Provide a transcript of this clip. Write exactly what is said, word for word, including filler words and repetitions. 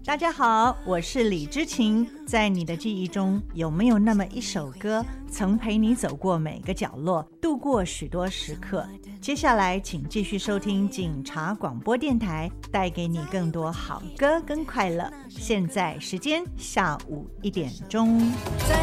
大家好，我是李知琴。在你的记忆中，有没有那么一首歌，曾陪你走过每个角落，度过许多时刻？接下来请继续收听警察广播电台，带给你更多好歌跟快乐。现在时间下午一点钟。